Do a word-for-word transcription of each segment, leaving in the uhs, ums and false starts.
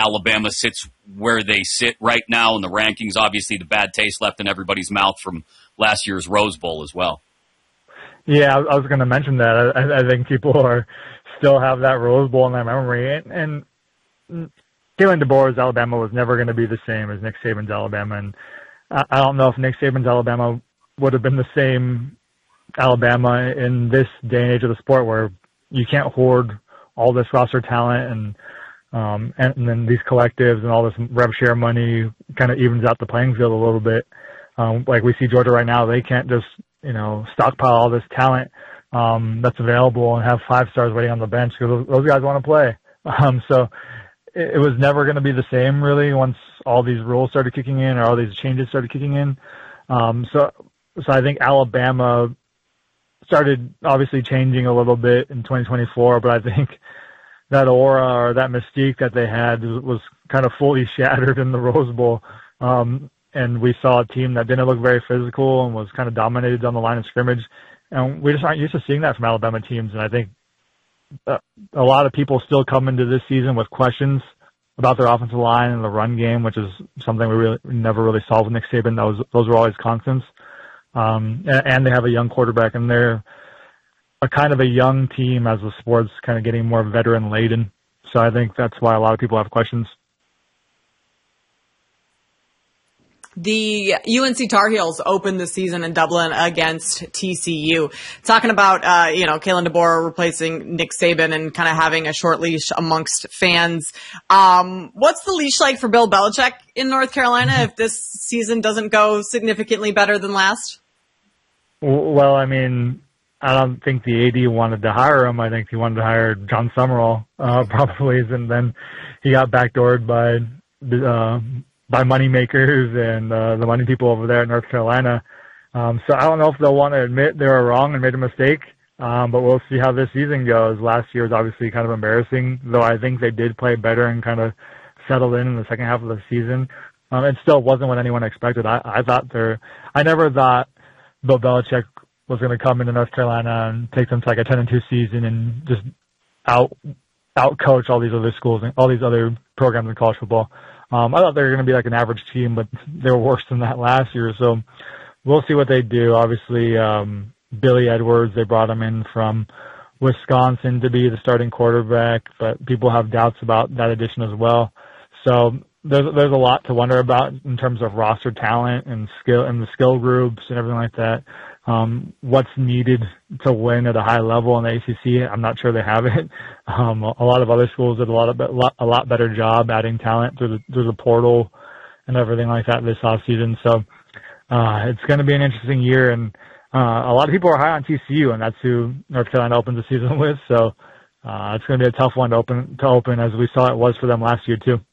Alabama sits where they sit right now in the rankings. Obviously, the bad taste left in everybody's mouth from last year's Rose Bowl as well. Yeah, I was going to mention that. I, I think people are still have that Rose Bowl in their memory. And, and Kalen DeBoer's Alabama was never going to be the same as Nick Saban's Alabama. And I, I don't know if Nick Saban's Alabama would have been the same Alabama in this day and age of the sport where you can't hoard all this roster talent and um, and, and then these collectives and all this rev share money kind of evens out the playing field a little bit. Um, like we see Georgia right now, they can't just, you know, stockpile all this talent um, that's available and have five stars waiting on the bench because those, those guys want to play. Um, so it, it was never going to be the same really once all these rules started kicking in or all these changes started kicking in. Um, so, so I think Alabama started obviously changing a little bit in twenty twenty-four, but I think that aura or that mystique that they had was kind of fully shattered in the Rose Bowl. Um, and we saw a team that didn't look very physical and was kind of dominated on the line of scrimmage. And we just aren't used to seeing that from Alabama teams. And I think a lot of people still come into this season with questions about their offensive line and the run game, which is something we really we never really saw with Nick Saban. That was, those were always constants. Um, and, and they have a young quarterback, and they're a kind of a young team as the sport's kind of getting more veteran laden. So I think that's why a lot of people have questions. The U N C Tar Heels opened the season in Dublin against T C U. Talking about, uh, you know, Kalen DeBoer replacing Nick Saban and kind of having a short leash amongst fans. Um, what's the leash like for Bill Belichick in North Carolina if this season doesn't go significantly better than last? Well, I mean, I don't think the A D wanted to hire him. I think he wanted to hire John Summerall, uh, probably, and then he got backdoored by, uh, by money makers and, uh, the money people over there in North Carolina. Um, so I don't know if they'll want to admit they were wrong and made a mistake. Um, but we'll see how this season goes. Last year was obviously kind of embarrassing, though I think they did play better and kind of settled in in the second half of the season. Um, it still wasn't what anyone expected. I, I thought they're, I never thought Bill Belichick was going to come into North Carolina and take them to like a ten and two season and just out out coach all these other schools and all these other programs in college football. Um, I thought they were going to be like an average team, but they were worse than that last year. So we'll see what they do. Obviously, um, Billy Edwards, they brought him in from Wisconsin to be the starting quarterback, but people have doubts about that addition as well. So there's there's a lot to wonder about in terms of roster talent and skill and the skill groups and everything like that. Um, what's needed to win at a high level in the A C C? I'm not sure they have it. Um, a lot of other schools did a lot of a lot better job adding talent through the through the portal and everything like that this off season. So uh, it's going to be an interesting year, and uh, a lot of people are high on T C U, and that's who North Carolina opens the season with. So uh, it's going to be a tough one to open to open, as we saw it was for them last year too.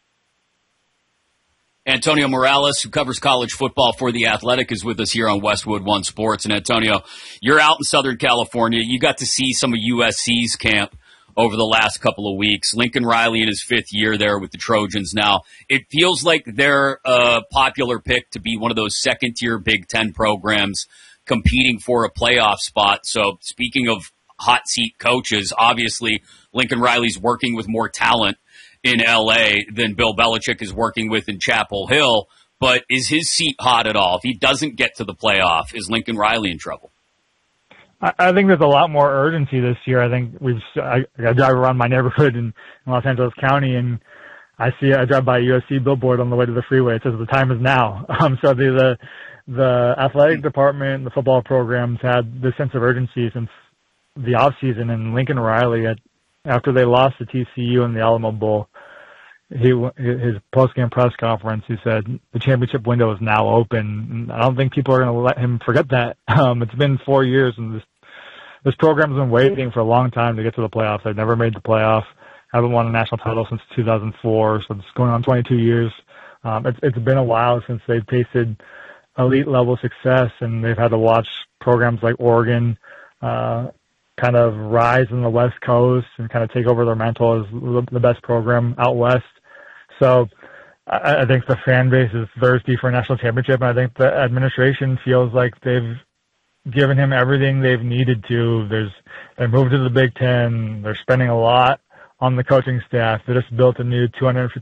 Antonio Morales, who covers college football for The Athletic, is with us here on Westwood One Sports. And Antonio, you're out in Southern California. You got to see some of U S C's camp over the last couple of weeks. Lincoln Riley in his fifth year there with the Trojans now. It feels like they're a popular pick to be one of those second-tier Big Ten programs competing for a playoff spot. So speaking of hot seat coaches, obviously Lincoln Riley's working with more talent in L A than Bill Belichick is working with in Chapel Hill. But is his seat hot at all? If he doesn't get to the playoff, is Lincoln Riley in trouble? I think there's a lot more urgency this year. I think we've, I, I drive around my neighborhood in, in Los Angeles County, and I see, I drive by a U S C billboard on the way to the freeway. It says the time is now. Um, so the, the, the athletic department, the football programs had this sense of urgency since the off season, and Lincoln Riley, at, after they lost to T C U in the Alamo Bowl, he, his post-game press conference, he said the championship window is now open. And I don't think people are going to let him forget that. Um, it's been four years, and this this program's been waiting for a long time to get to the playoffs. They've never made the playoff, haven't won a national title since two thousand four, so it's going on twenty-two years. Um, it's, it's been a while since they've tasted elite-level success, and they've had to watch programs like Oregon uh, kind of rise in the West Coast and kind of take over their mantle as the best program out West. So I, I think the fan base is thirsty for a national championship, and I think the administration feels like they've given him everything they've needed to. There's they moved to the Big Ten. They're spending a lot on the coaching staff. They just built a new two hundred